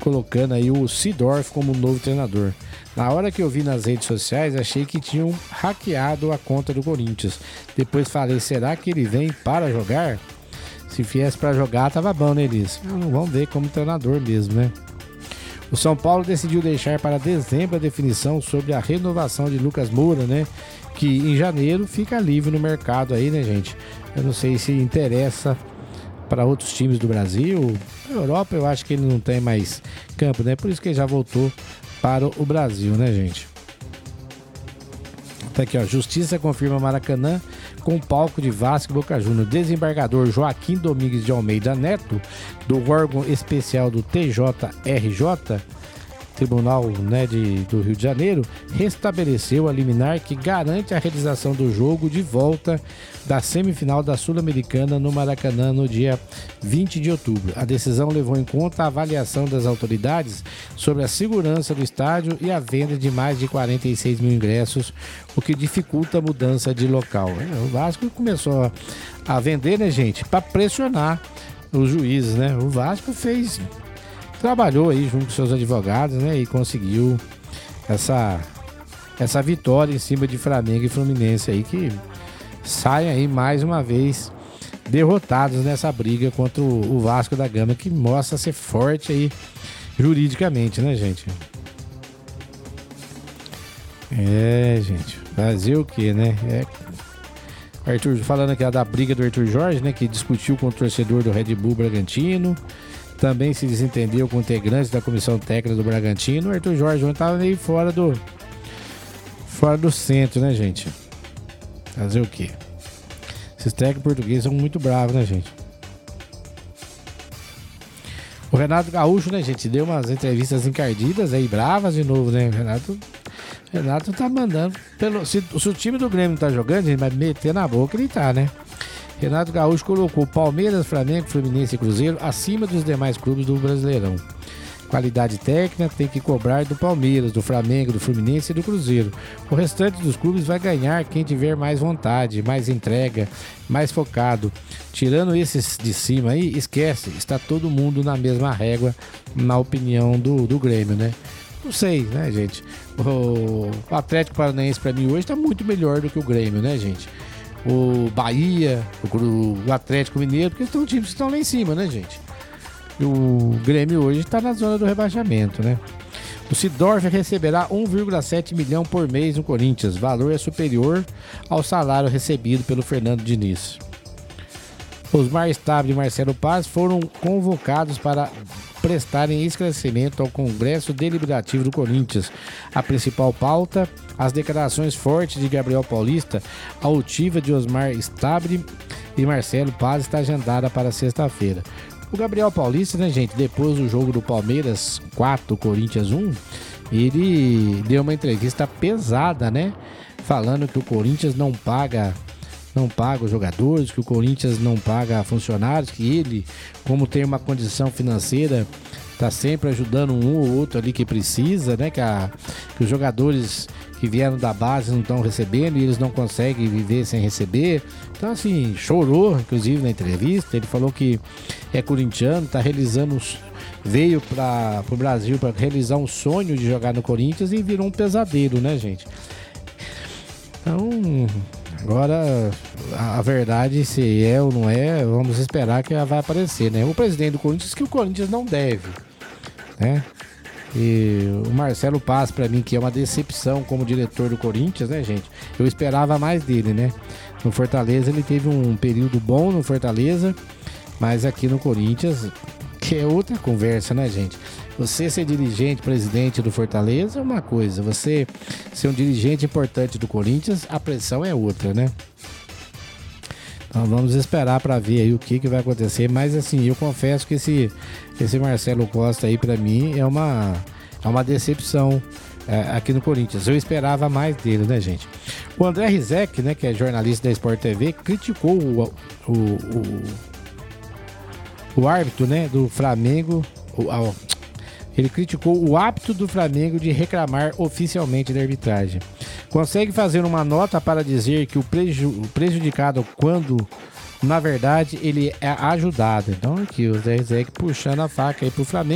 colocando aí o Seedorf como novo treinador. Na hora que eu vi nas redes sociais, achei que tinham hackeado a conta do Corinthians. Depois falei, será que ele vem para jogar? Se viesse para jogar, tava bom, né, Elis? Vamos ver como treinador mesmo, né? O São Paulo decidiu deixar para dezembro a definição sobre a renovação de Lucas Moura, né? Que em janeiro fica livre no mercado aí, né, gente? Eu não sei se interessa para outros times do Brasil. Na Europa eu acho que ele não tem mais campo, né? Por isso que ele já voltou para o Brasil, né, gente? Tá aqui, ó. Justiça confirma Maracanã com palco de Vasco e Boca Juniors. Desembargador Joaquim Domingues de Almeida Neto, do órgão especial do TJRJ, Tribunal, né, do Rio de Janeiro, restabeleceu a liminar que garante a realização do jogo de volta da semifinal da Sul-Americana no Maracanã no dia 20 de outubro. A decisão levou em conta a avaliação das autoridades sobre a segurança do estádio e a venda de mais de 46 mil ingressos, o que dificulta a mudança de local. O Vasco começou a vender, né, gente, para pressionar os juízes, né? O Vasco trabalhou aí junto com seus advogados, né, e conseguiu essa vitória em cima de Flamengo e Fluminense aí, que saem aí mais uma vez derrotados nessa briga contra o Vasco da Gama, que mostra ser forte aí juridicamente, né, gente? Gente, fazer o que, né? Arthur, falando aqui da briga do Arthur Jorge, né, que discutiu com o torcedor do Red Bull Bragantino. Também se desentendeu com integrantes da comissão técnica do Bragantino. O Arthur Jorge ontem estava meio fora do centro, né, gente? Fazer o quê? Esses técnicos portugueses são muito bravos, né, gente? O Renato Gaúcho, né, gente, deu umas entrevistas encardidas aí, bravas de novo, né? O Renato tá mandando. Se o time do Grêmio não tá jogando, ele vai meter na boca, ele tá, né? Renato Gaúcho colocou Palmeiras, Flamengo, Fluminense e Cruzeiro acima dos demais clubes do Brasileirão. Qualidade técnica tem que cobrar do Palmeiras, do Flamengo, do Fluminense e do Cruzeiro. O restante dos clubes vai ganhar quem tiver mais vontade, mais entrega, mais focado. Tirando esses de cima aí, esquece, está todo mundo na mesma régua, na opinião do Grêmio, né? Não sei, né, gente? O Atlético Paranaense para mim hoje está muito melhor do que o Grêmio, né, gente? O Bahia, o Atlético Mineiro, porque são times que estão lá em cima, né, gente? E o Grêmio hoje está na zona do rebaixamento, né? O Seedorf receberá 1,7 milhão por mês no Corinthians. Valor é superior ao salário recebido pelo Fernando Diniz. Osmar Stabile e Marcelo Paz foram convocados para prestarem esclarecimento ao Congresso Deliberativo do Corinthians. A principal pauta, as declarações fortes de Gabriel Paulista, a altiva de Osmar Stabile e Marcelo Paz está agendada para sexta-feira. O Gabriel Paulista, né, gente, depois do jogo do Palmeiras 4, Corinthians 1, ele deu uma entrevista pesada, né, falando que o Corinthians não paga os jogadores, que o Corinthians não paga funcionários, que ele, como tem uma condição financeira, tá sempre ajudando um ou outro ali que precisa, né? Que os jogadores que vieram da base não estão recebendo e eles não conseguem viver sem receber. Então, assim, chorou, inclusive, na entrevista. Ele falou que é corintiano, tá realizando, veio para o Brasil para realizar um sonho de jogar no Corinthians e virou um pesadelo, né, gente? Então, agora, a verdade, se é ou não é, vamos esperar que ela vai aparecer, né? O presidente do Corinthians, que o Corinthians não deve, né? E o Marcelo Paz, pra mim, que é uma decepção como diretor do Corinthians, né, gente? Eu esperava mais dele, né? No Fortaleza, ele teve um período bom no Fortaleza, mas aqui no Corinthians, que é outra conversa, né, gente? Você ser dirigente, presidente do Fortaleza é uma coisa, você ser um dirigente importante do Corinthians, a pressão é outra, né? Então vamos esperar para ver aí o que vai acontecer, mas assim, eu confesso que esse Marcelo Costa aí para mim é uma decepção aqui no Corinthians. Eu esperava mais dele, né, gente? O André Rizek, né, que é jornalista da Sport TV, criticou o árbitro, né, do Flamengo. Ele criticou o hábito do Flamengo de reclamar oficialmente da arbitragem. Consegue fazer uma nota para dizer que o prejudicado quando, na verdade, ele é ajudado. Então aqui o Zé Rizek puxando a faca aí pro Flamengo.